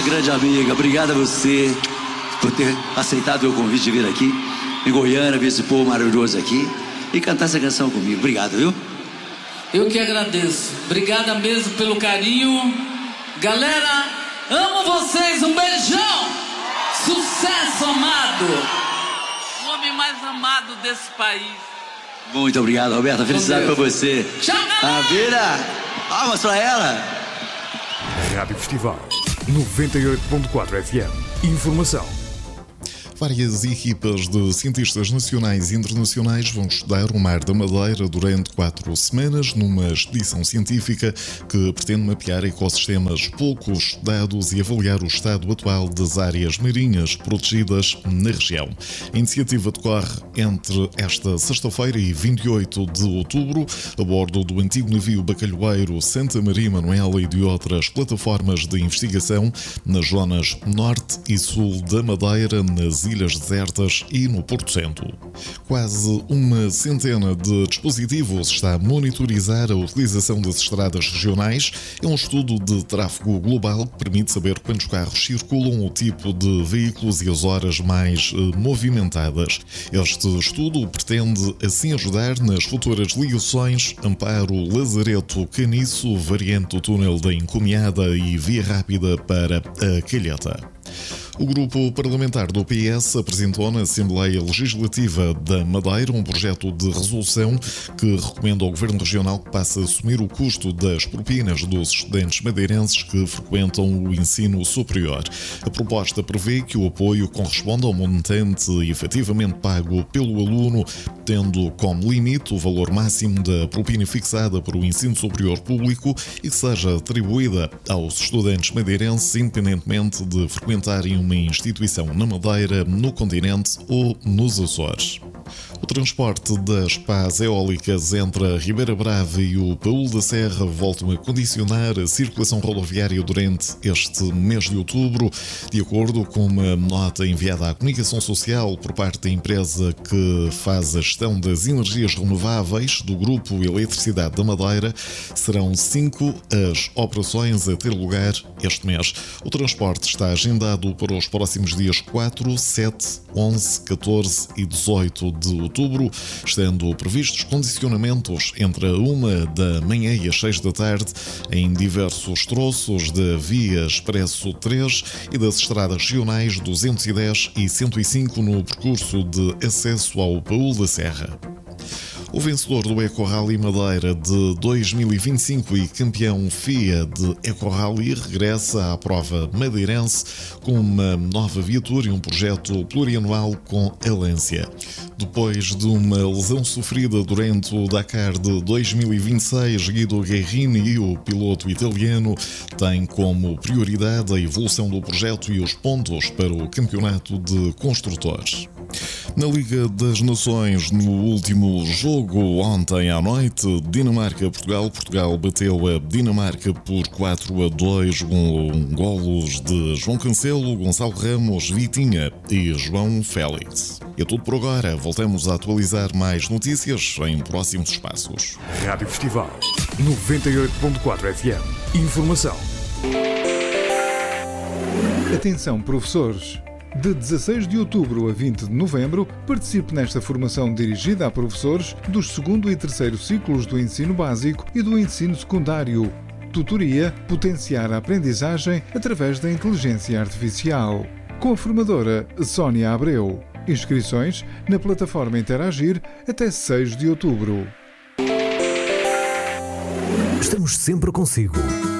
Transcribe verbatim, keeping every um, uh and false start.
grande amiga, obrigado a você por ter aceitado o meu convite de vir aqui em Goiânia, ver esse povo maravilhoso aqui e cantar essa canção comigo. Obrigado, viu? Eu que agradeço. Obrigada mesmo pelo carinho. Galera, amo vocês. Um beijão. Sucesso, amado. O homem mais amado desse país. Muito obrigado, Roberta. Felicidade pra você. Tchau, galera. A Vira. Palmas pra ela. Rádio Festival noventa e oito ponto quatro F M. Informação. Várias equipas de cientistas nacionais e internacionais vão estudar o Mar da Madeira durante quatro semanas numa expedição científica que pretende mapear ecossistemas pouco estudados e avaliar o estado atual das áreas marinhas protegidas na região. A iniciativa decorre entre esta sexta-feira e vinte e oito de outubro, a bordo do antigo navio bacalhoeiro Santa Maria Manuela e de outras plataformas de investigação nas zonas norte e sul da Madeira, nas ilhas desertas e no Porto Santo. Quase uma centena de dispositivos está a monitorizar a utilização das estradas regionais. É um estudo de tráfego global que permite saber quantos carros circulam, o tipo de veículos e as horas mais eh, movimentadas. Este estudo pretende assim ajudar nas futuras ligações Amparo Lazareto Caniço, variante do túnel da Encomiada e via rápida para a Calheta. O grupo parlamentar do P S apresentou na Assembleia Legislativa da Madeira um projeto de resolução que recomenda ao Governo Regional que passe a assumir o custo das propinas dos estudantes madeirenses que frequentam o ensino superior. A proposta prevê que o apoio corresponda ao montante efetivamente pago pelo aluno, tendo como limite o valor máximo da propina fixada para o ensino superior público e que seja atribuída aos estudantes madeirenses independentemente de frequentarem uma instituição na Madeira, no continente ou nos Açores. O transporte das pás eólicas entre a Ribeira Brava e o Paúl da Serra voltam a condicionar a circulação rodoviária durante este mês de outubro, de acordo com uma nota enviada à Comunicação Social por parte da empresa que faz a gestão das energias renováveis do Grupo Eletricidade da Madeira. Serão cinco as operações a ter lugar este mês. O transporte está agendado para os próximos dias quatro, sete, onze, catorze e dezoito de outubro, estando previstos condicionamentos entre a uma da manhã e as seis da tarde em diversos troços da Via Expresso três e das estradas regionais duzentos e dez e cento e cinco no percurso de acesso ao Paúl da Serra. O vencedor do Eco Rally Madeira de dois mil e vinte e cinco e campeão F I A de Eco Rally regressa à prova madeirense com uma nova viatura e um projeto plurianual com a Lancia. Depois de uma lesão sofrida durante o Dakar de dois mil e vinte e seis, Guido Guerrini, o piloto italiano, tem como prioridade a evolução do projeto e os pontos para o campeonato de construtores. Na Liga das Nações, no último jogo ontem à noite, Dinamarca-Portugal, Portugal bateu a Dinamarca por quatro a dois com golos de João Cancelo, Gonçalo Ramos, Vitinha e João Félix. É tudo por agora, voltamos a atualizar mais notícias em próximos espaços. Rádio Festival noventa e oito ponto quatro F M. Informação. Atenção, professores! De dezasseis de outubro a vinte de novembro, participe nesta formação dirigida a professores dos segundo e terceiro ciclos do ensino básico e do ensino secundário. Tutoria: potenciar a aprendizagem através da inteligência artificial. Com a formadora Sónia Abreu. Inscrições na plataforma Interagir até seis de outubro. Estamos sempre consigo.